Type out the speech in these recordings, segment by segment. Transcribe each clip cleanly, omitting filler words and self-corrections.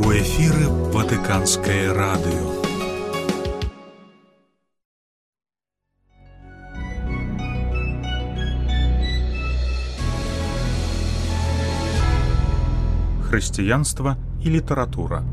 У эфіры Ватыканскае радыё. Хрысціянства і літаратура.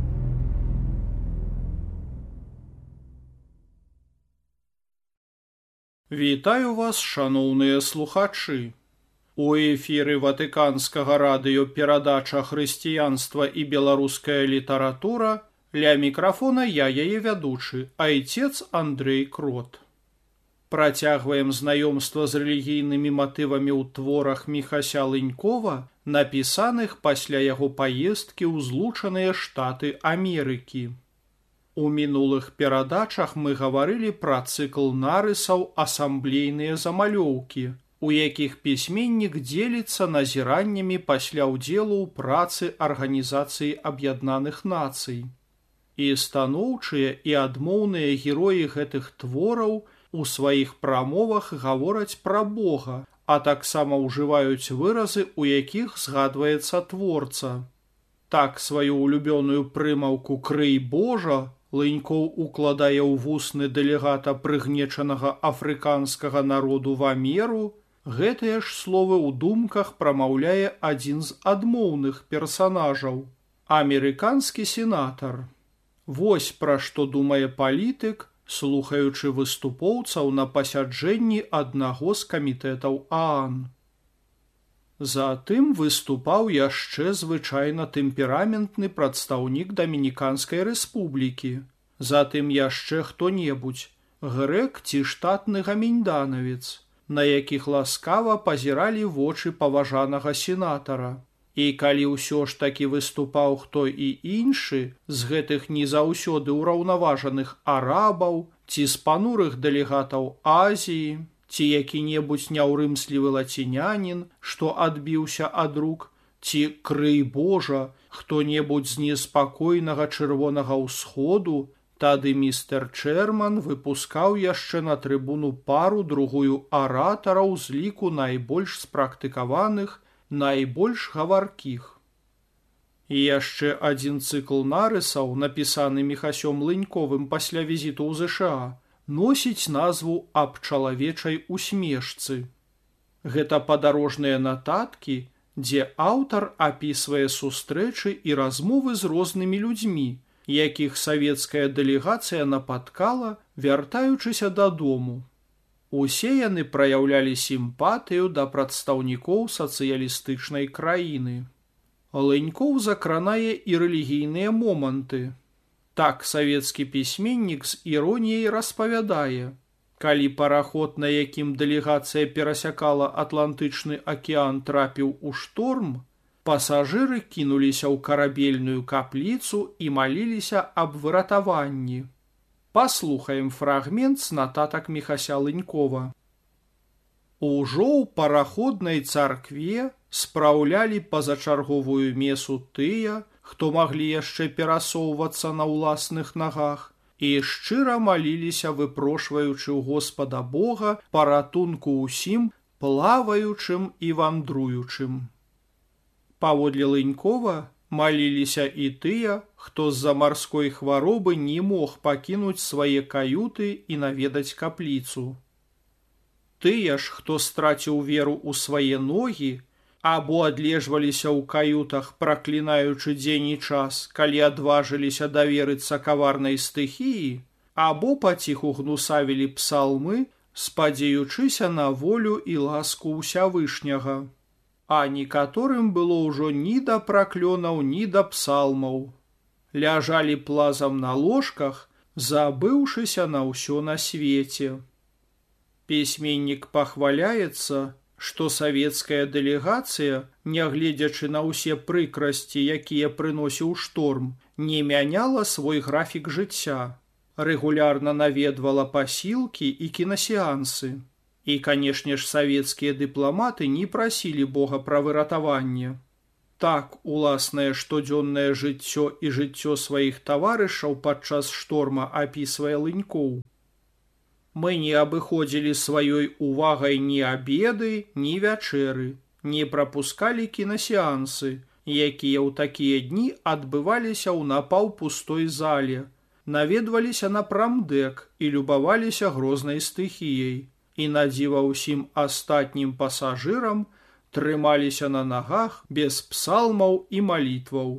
Вітаю вас, шаноўныя слухачы. У эфіры Ватыканскага радыё перадача «Хрысціянства і беларуская літаратура». Ля мікрафона я яе вядучы, айцец Андрэй Крот. Працягваем знаёмства з рэлігійнымі матывамі ў творах Міхася Лынькова, напісаных пасля яго паездкі ў Злучаныя Штаты Амерыкі. У мінулых перадачах мы гаварылі пра цыкл нарысаў «Асамблейныя замалёўкі», у якіх пісьменнік дзеліцца назіраннямі пасля ўдзелу ў працы Арганізацыі Аб'яднаных Нацый. І станоўчыя і адмоўныя героі гэтых твораў у сваіх прамовах гавораць пра Бога, а таксама ўжываюць выразы, у якіх згадваецца творца. Так сваю улюбёную прымаўку «крый Божа» Лынькоў укладае ў вусны дэлегата прыгнечанага афрыканскага народу Вамеру, гэтыя ж словы ў думках прамаўляе адзін з адмоўных персанажаў – амерыканскі сенатар. Вось пра што думае палітык, слухаючы выступоўцаў на пасяджэнні аднаго з камітэтаў ААН. Затым выступаў яшчэ звычайна тэмпераментны прадстаўнік Дамініканскай рэспублікі, затым яшчэ хто-небудзь, грэк ці штатны гамінданавец, на якіх ласкава пазіралі вочы паважанага сенатара. І калі ўсё ж такі выступаў хто і іншы з гэтых не заўсёды ўраўнаважаных арабаў ці з панурых дэлегатаў Азіі, ці які-небудзь няўрымслівы лацінянін, што адбіўся ад рук, ці, крый Божа, хто-небудзь з неспакойнага чырвонага ўсходу, тады містер Чэрман выпускаў яшчэ на трыбуну пару-другую аратараў з ліку найбольш спрактыкаваных, найбольш гаваркіх. І яшчэ адзін цыкл нарысаў, напісаны Міхасём Лыньковым пасля візіту ў ЗША, носіць назву «Аб чалавечай усмешцы». Гэта падарожныя нататкі, дзе аўтар апісвае сустрэчы і размовы з рознымі людзьмі, якіх савецкая дэлегацыя напаткала, вяртаючыся дадому. Усе яны праяўлялі сімпатыю да прадстаўнікоў сацыялістычнай краіны. Лынькоў закранае і рэлігійныя моманты. Так савецкі пісьменнік з іроніяй распавядае, калі параход, на якім дэлегацыя перасякала Атлантычны акіян, трапіў у шторм, пасажыры кінуліся ў карабельную капліцу і маліліся аб выратаванні. Паслухаем фрагмент з нататак Міхася Лынькова. Ужо ў параходнай царкве спраўлялі пазачарговую месу тыя, хто маглі яшчэ перасоўвацца на ўласных нагах, і шчыра маліліся, выпрошваючы ў Господа Бога паратунку ўсім плаваючым і вандруючым. Паводле Лынькова, маліліся і тыя, хто з-за марской хваробы не мог пакінуць свае каюты і наведаць капліцу. Тыя ж, хто страціў веру ў свае ногі, або адлежваліся ў каютах, праклінаючы дзень і час, калі адважыліся даверыцца каварнай стыхіі, або паціху гнусавілі псалмы, спадзеючыся на волю і ласку ўсявышняга. А некаторым было ўжо ні да праклёнаў, ні да псалмаў. Ляжалі плазам на ложках, забыўшыся на ўсё на свеце. Пісьменнік пахваляецца, што савецкая дэлегацыя, нягледзячы на ўсе прыкрасці, якія прыносіў шторм, не мяняла свой графік жыцця, рэгулярна наведвала пасілкі і кінасеансы. І, канешне ж, савецкія дыпламаты не прасілі Бога пра выратаванне. Так уласнае штодзённае жыццё і жыццё сваіх таварышаў падчас шторма апісвае Лынькоў. Мы не абыходзілі сваёй увагай ні абеды, ні вячэры, не прапускалі кінасеансы, якія ў такія дні адбываліся ў напаўпустой зале, наведваліся на прамдэк і любаваліся грознай стыхіяй, і надзіва ўсім астатнім пасажырам трымаліся на нагах без псалмаў і малітваў.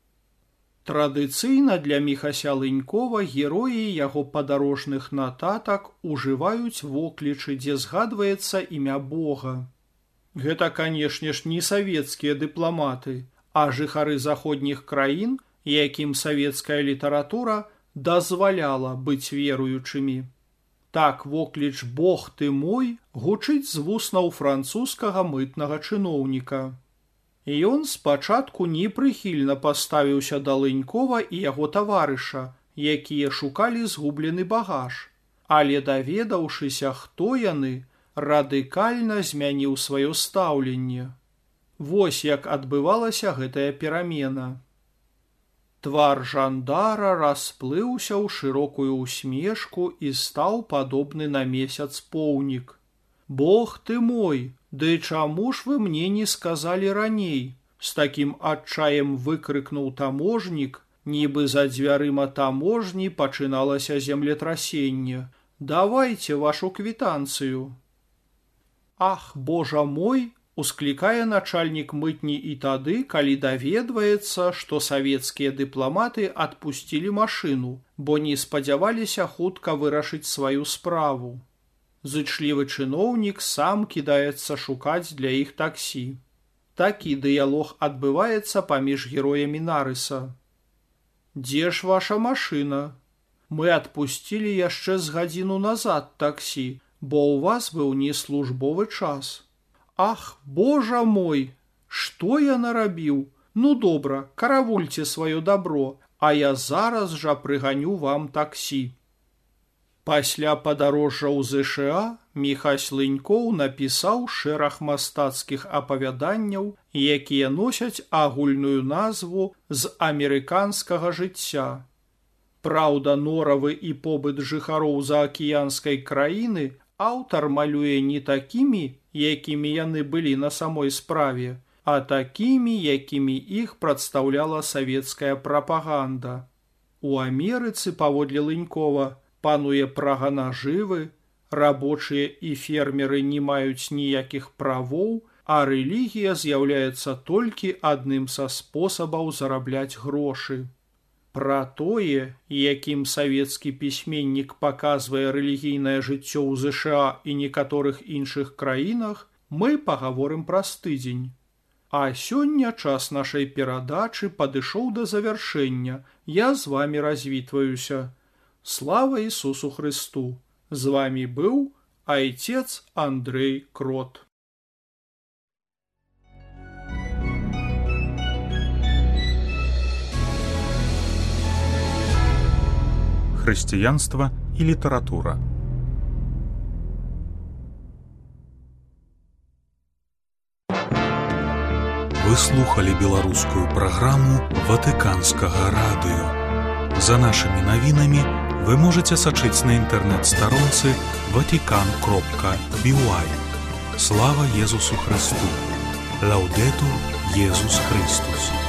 Традыцыйна для Міхася Лынькова героі яго падарожных нататак ужываюць воклічы, дзе згадваецца імя Бога. Гэта, канешне ж, не савецкія дыпламаты, а жыхары заходніх краін, якім савецкая літаратура дазваляла быць веруючымі. Так вокліч «Бог ты мой» гучыць з вуснаў французскага мытнага чыноўніка. Ён спачатку непрыхільна паставіўся да Лынькова і яго таварыша, якія шукалі згублены багаж, але, даведаўшыся, хто яны, радыкальна змяніў сваё стаўленне. Вось як адбывалася гэтая перамена. Твар жандара расплыўся ў шырокую ўсмешку і стаў падобны на месяц-поўнік. «Бог ты мой, ды чаму ж вы мне не сказалі раней?» З такім адчаем выкрыкнуў таможнік, нібы за дзвярыма таможні пачыналася землетрасенне. «Давайце вашу квітанцыю». «Ах, Божа мой!» усклікае начальнік мытні і тады, калі даведваецца, што савецкія дыпламаты адпусцілі машыну, бо не спадзяваліся хутка вырашыць сваю справу. Зычлівы чыноўнік сам кідаецца шукаць для іх таксі. Такі дыялог адбываецца паміж героямі нарыса. «Дзе ж ваша машына? Мы адпусцілі яшчэ з гадзіну назад таксі, бо ў вас быў неслужбовы час». «Ах, Божа мой, што я нарабіў? Ну добра, каравульце сваё дабро, а я зараз жа прыганю вам таксі». Пасля падарожжа ў ЗША Міхась Лынькоў напісаў шэраг мастацкіх апавяданняў, якія носяць агульную назву «З амерыканскага жыцця». Праўда, норавы і побыт жыхароў заакіянскай краіны аўтар малюе не такімі, якімі яны былі на самой справе, а такімі, якімі іх прадстаўляла савецкая прапаганда. У Амерыцы, паводле Лынькова, пануе прага нажывы, рабочыя і фермеры не маюць ніякіх правоў, а рэлігія з'яўляецца толькі адным са спосабаў зарабляць грошы. Пра тое, якім савецкі пісьменнік паказвае рэлігійнае жыццё ў ЗША і некаторых іншых краінах, мы пагаворым праз тыдзень. А сёння час нашай перадачы падышоў да завяршэння. Я з вамі развітваюся. Слава Ісусу Хрысту! З вамі быў айцец Андрэй Крот. Хрысціянства і літаратура. Вы слухали беларускую праграму Ватыканскага радыё. За нашымі навінамі вы можаце сачыць на інтэрнэт-старонцы vatican.by. Слава Езусу Христу! Лаўдетур Езус Христус!